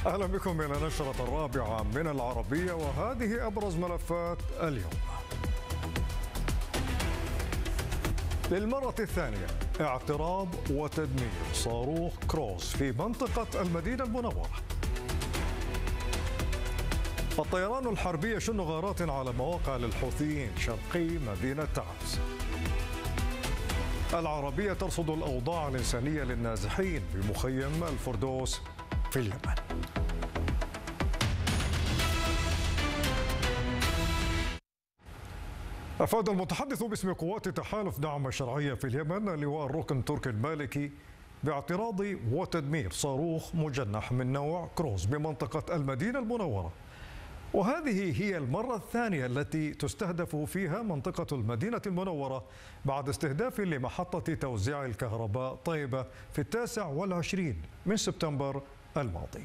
أهلا بكم إلى نشرة الرابعة من العربية، وهذه أبرز ملفات اليوم. للمرة الثانية اعتراض وتدمير صاروخ كروز في منطقة المدينة المنورة. الطيران الحربي يشن غارات على مواقع للحوثيين شرقي مدينة تعز. العربية ترصد الأوضاع الإنسانية للنازحين بمخيم الفردوس في اليمن. أفاد المتحدث باسم قوات تحالف دعم الشرعية في اليمن اللواء الركن تركي المالكي باعتراض وتدمير صاروخ مجنح من نوع كروز بمنطقة المدينة المنورة، وهذه هي المرة الثانية التي تستهدف فيها منطقة المدينة المنورة بعد استهداف لمحطة توزيع الكهرباء طيبة في 29 من سبتمبر الماضي.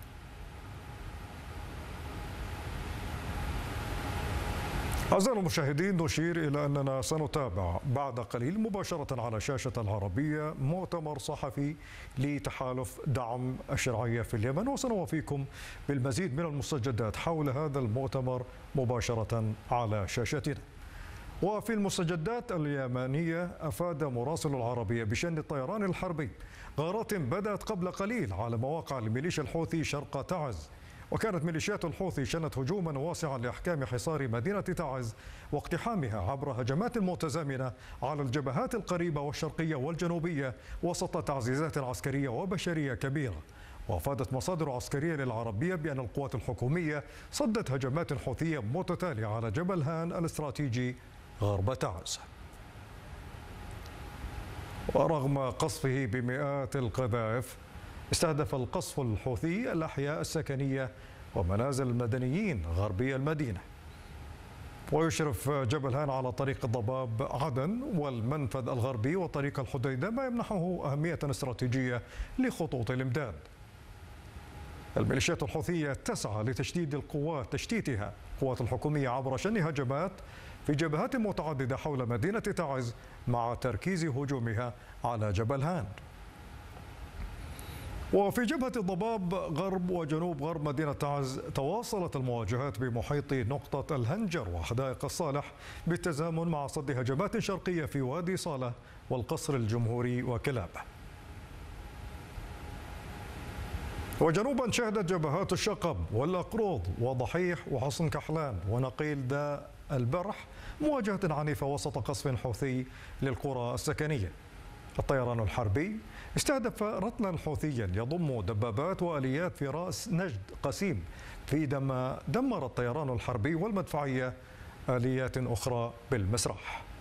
أعزائنا المشاهدين، نشير إلى أننا سنتابع بعد قليل مباشرة على شاشة العربية مؤتمر صحفي لتحالف دعم الشرعية في اليمن، وسنوافيكم بالمزيد من المستجدات حول هذا المؤتمر مباشرة على شاشتنا. وفي المستجدات اليمنية أفاد مراسل العربية بشأن الطيران الحربي غارات بدأت قبل قليل على مواقع الميليشيا الحوثي شرق تعز، وكانت ميليشيات الحوثي شنت هجوما واسعا لإحكام حصار مدينة تعز واقتحامها عبر هجمات متزامنة على الجبهات القريبة والشرقية والجنوبية وسط تعزيزات عسكرية وبشرية كبيرة. وأفادت مصادر عسكرية للعربية بأن القوات الحكومية صدت هجمات حوثية متتالية على جبل هان الاستراتيجي غرب تعز. ورغم قصفه بمئات القذائف، استهدف القصف الحوثي الأحياء السكنية ومنازل المدنيين غربي المدينة. ويشرف جبل هان على طريق الضباب عدن والمنفذ الغربي وطريق الحديدة، ما يمنحه أهمية استراتيجية لخطوط الإمداد. الميليشيات الحوثية تسعى لتشديد تشتيتها القوات الحكومية عبر شن هجمات في جبهات متعددة حول مدينة تعز مع تركيز هجومها على جبل هان. وفي جبهة الضباب غرب وجنوب غرب مدينة تعز تواصلت المواجهات بمحيط نقطة الهنجر وحدائق الصالح بالتزامن مع صد هجمات شرقية في وادي صالح والقصر الجمهوري وكلابة. وجنوبا شهدت جبهات الشقب والأقروض وضحيح وحصن كحلان ونقيل دا البرح مواجهة عنيفة وسط قصف حوثي للقرى السكنية. الطيران الحربي استهدف رتلا حوثيا يضم دبابات وآليات في رأس نجد قسيم، دمر الطيران الحربي والمدفعية آليات أخرى بالمسرح.